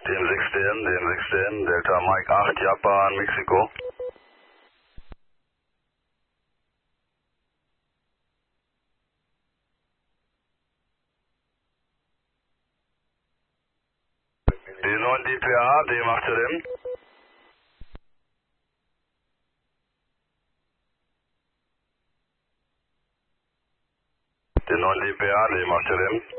dem 6. Delta Mike 8, Japan, Mexiko. D9 DPA, D8 LM. D9 DPA, D8 LM.